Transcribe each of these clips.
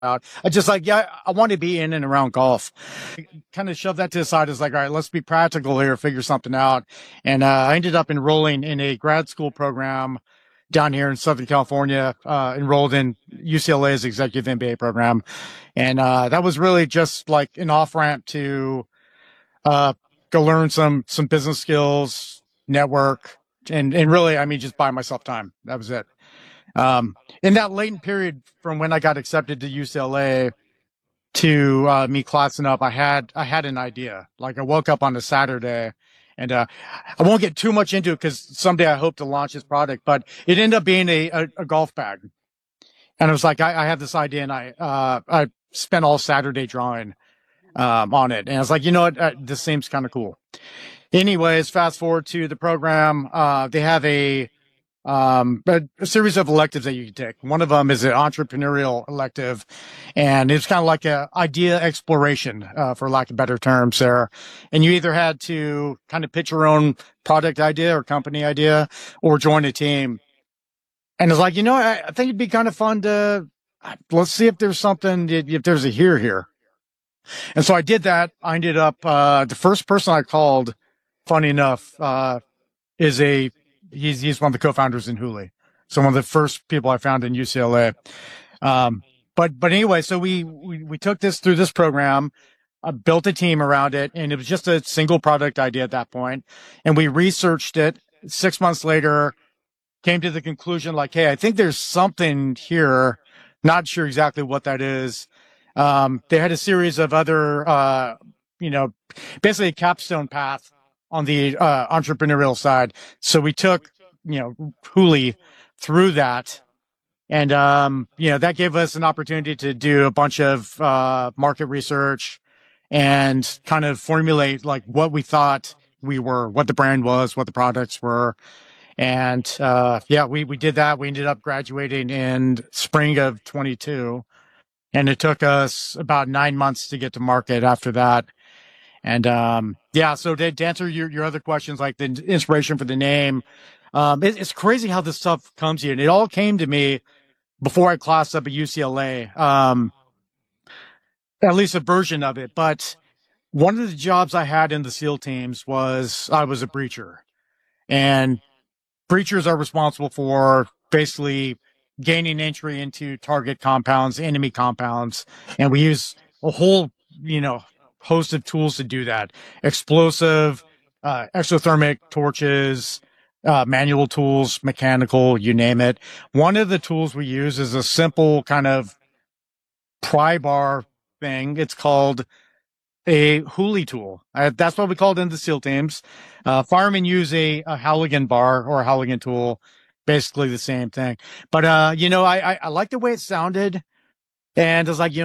out. I just like, yeah, I want to be in and around golf. Kind of shoved that to the side. It's like, all right, let's be practical here, figure something out. And I ended up enrolling in a grad school program down here in Southern California, enrolled in UCLA's executive MBA program. And that was really just like an off ramp to uh, go learn some business skills, network, and really, I mean, just buy myself time. That was it. In that latent period from when I got accepted to UCLA to me classing up, I had an idea. Like I woke up on a Saturday, and I won't get too much into it because someday I hope to launch this product. But it ended up being a golf bag, and it was like I had this idea, and I spent all Saturday drawing on it, and I was like, you know what, this seems kind of cool. Anyways, fast forward to the program. They have a series of electives that you can take. One of them is an entrepreneurial elective, and it's kind of like a idea exploration, for lack of better terms there. And you either had to kind of pitch your own product idea or company idea or join a team. And it's like, you know, I think it'd be kind of fun to, let's see if there's something, if there's a here. And so I did that. I ended up, the first person I called, funny enough, is he's one of the co-founders in Hooli. So one of the first people I found in UCLA. But anyway, so we took this through this program, built a team around it, and it was just a single product idea at that point. And we researched it. 6 months later, came to the conclusion like, hey, I think there's something here. Not sure exactly what that is. They had a series of other, basically a capstone path on the entrepreneurial side. So we took, Hooli through that. And, that gave us an opportunity to do a bunch of market research and kind of formulate like what we thought we were, what the brand was, what the products were. And we did that. We ended up graduating in spring of 22. And it took us about 9 months to get to market after that. And so to answer your other questions, like the inspiration for the name, it's crazy how this stuff comes here. And it all came to me before I classed up at UCLA, at least a version of it. But one of the jobs I had in the SEAL teams was I was a breacher. And breachers are responsible for basically gaining entry into target compounds, enemy compounds. And we use a whole, host of tools to do that. Explosive, exothermic torches, manual tools, mechanical, you name it. One of the tools we use is a simple kind of pry bar thing. It's called a Hooli tool. That's what we call it in the SEAL teams. Firemen use a Halligan bar or a Halligan tool, basically the same thing. But, I like the way it sounded. And it's like,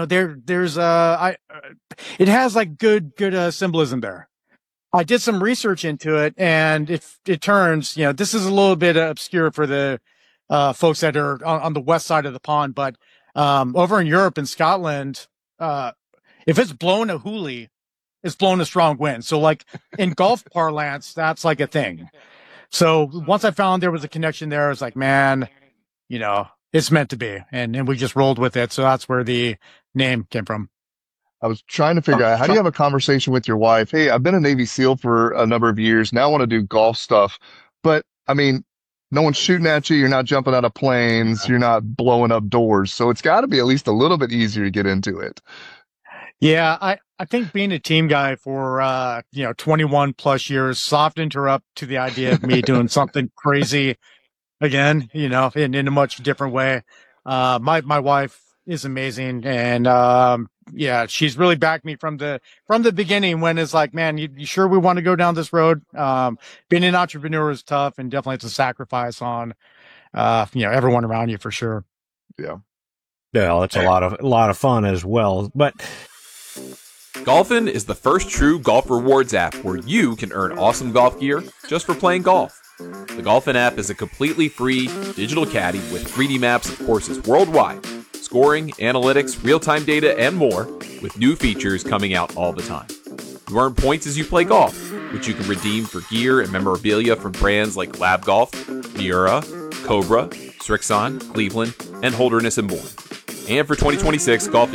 it has like good symbolism there. I did some research into it, and it turns, this is a little bit obscure for the folks that are on the west side of the pond, but over in Europe and Scotland, if it's blown a Hooli, it's blown a strong wind. So like in golf parlance, that's like a thing. So once I found there was a connection there, I was like, man, it's meant to be. And we just rolled with it. So that's where the name came from. I was trying to figure out, how do you have a conversation with your wife? Hey, I've been a Navy SEAL for a number of years. Now I want to do golf stuff. But I mean, no one's shooting at you. You're not jumping out of planes. You're not blowing up doors. So it's got to be at least a little bit easier to get into it. Yeah, I think being a team guy for 21 plus years softened her up to the idea of me doing something crazy again, in a much different way. My wife is amazing, and she's really backed me from the beginning when it's like, man, you sure we want to go down this road? Being an entrepreneur is tough, and definitely it's a sacrifice on everyone around you for sure. Yeah. Yeah, it's a lot of fun as well. But Golfin is the first true golf rewards app where you can earn awesome golf gear just for playing golf. The Golfin app is a completely free digital caddy with 3D maps of courses worldwide, scoring, analytics, real-time data, and more, with new features coming out all the time. You earn points as you play golf, which you can redeem for gear and memorabilia from brands like Lab Golf, Miura, Cobra, Strixon, Cleveland, and Holderness and more. And for 2026, Golf